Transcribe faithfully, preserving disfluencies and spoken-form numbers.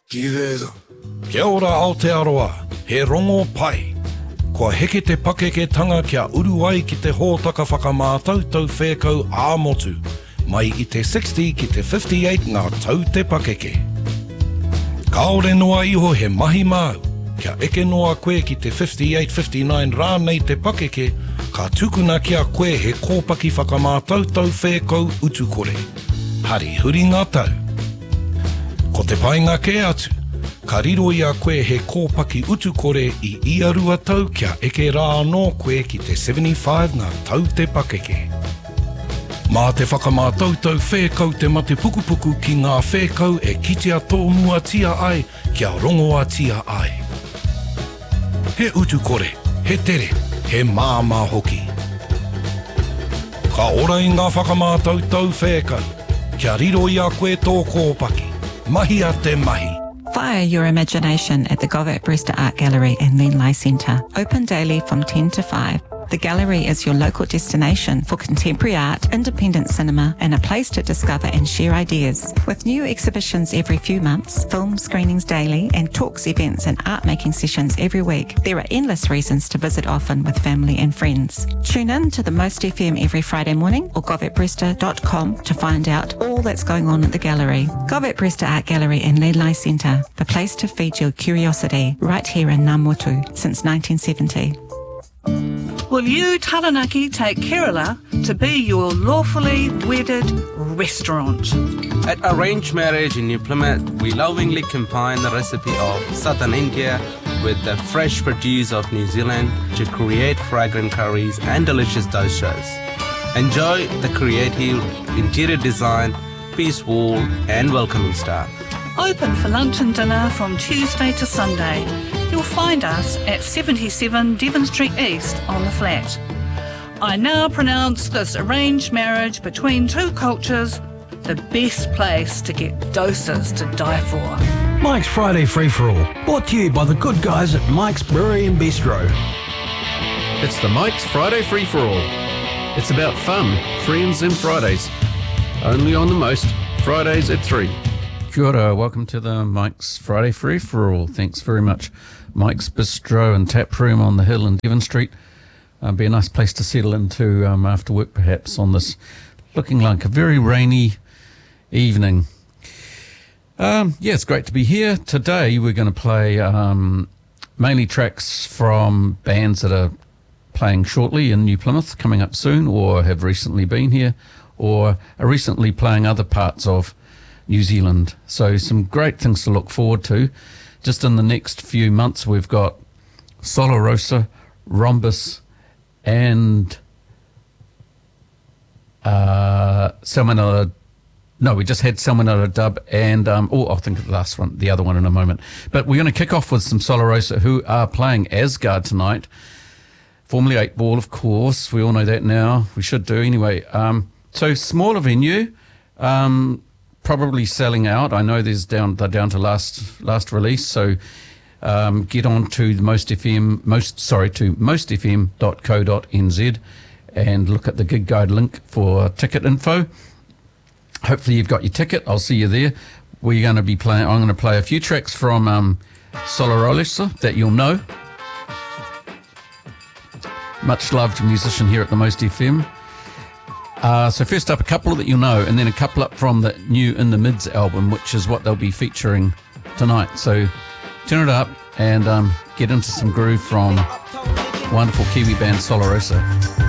Ki rera. Kia ora Aotearoa, he rongo pai. Kua heke te pakeke-tanga kia uru ai ki te hōtaka whakamātautau whēkau ā-motu, mai i te sixty ki te fifty-eight ngā tau te pakeke. Kaore noa iho he mahi māu, kia eke noa koe ki te fifty-eight fifty-nine rānei te pakeke, ka tukuna kia koe he kōpaki whakamātautau whēkau utukore. Hari huri ngā tau. Ko te painga ke atu, ka riro ia koe he kōpaki utukore i ia rua tau kia eke rā anō koe ki te seventy-five ngā tau te pakeke. Mā te whakamātautau whēkau te mate pukupuku ki ngā whēkau e kitea tōnua tia ai kia rongoa tia ai. He utukore, he tere, he māmā hoki. Ka ora i ngā whakamātautau whēkau, kia riro ia koe tō kōpaki, mahi a te mahi. Fire your imagination at the Govett Brewster Art Gallery and Lenlai Centre. Open daily from ten to five. The gallery is your local destination for contemporary art, independent cinema, and a place to discover and share ideas. With new exhibitions every few months, film screenings daily, and talks, events, and art-making sessions every week, there are endless reasons to visit often with family and friends. Tune in to the Most F M every Friday morning or govett brewster dot com to find out all that's going on at the gallery. Govett Brewster Art Gallery and Lenlai Centre, the place to feed your curiosity, right here in Ngā Motu since nineteen seventy. Will you, Taranaki, take Kerala to be your lawfully wedded restaurant? At Arranged Marriage in New Plymouth, we lovingly combine the recipe of southern India with the fresh produce of New Zealand to create fragrant curries and delicious doshas. Enjoy the creative interior design, peace wall and welcoming staff. Open for lunch and dinner from Tuesday to Sunday. You'll find us at seventy-seven Devon Street East on the flat. I now pronounce this arranged marriage between two cultures the best place to get doses to die for. Mike's Friday Free-For-All, brought to you by the good guys at Mike's Brewery and Bistro. It's the Mike's Friday Free-For-All. It's about fun, friends and Fridays. Only on the Most, Fridays at three. Kia ora, welcome to the Mike's Friday Free-For-All. Thanks very much. Mike's Bistro and Tap Room on the hill in Devon Street. Uh, be a nice place to settle into um, after work perhaps on this looking like a very rainy evening. Um, yeah, it's great to be here. Today we're going to play um, mainly tracks from bands that are playing shortly in New Plymouth, coming up soon, or have recently been here, or are recently playing other parts of New Zealand. So some great things to look forward to. Just in the next few months, we've got Solar Rosa, Rhombus, and uh, Salmonella. No, we just had Salmonella Dub, and um, oh, I'll think of the last one, the other one in a moment. But we're going to kick off with some Solar Rosa, who are playing Asgard tonight. Formerly eight Ball, of course. We all know that now. We should do anyway. Um, so smaller venue. Um, Probably selling out. I know there's down they're down to last last release. So um, get on to the Most F M most sorry to most f m dot co dot n z and look at the gig guide link for ticket info. Hopefully you've got your ticket. I'll see you there. We're going to be playing. I'm going to play a few tracks from um, Solar Rosa that you'll know. Much loved musician here at the Most F M. Uh, so first up, a couple that you'll know, and then a couple up from the new In the Mids album, which is what they'll be featuring tonight. So turn it up and um, get into some groove from wonderful Kiwi band Solar Rosa.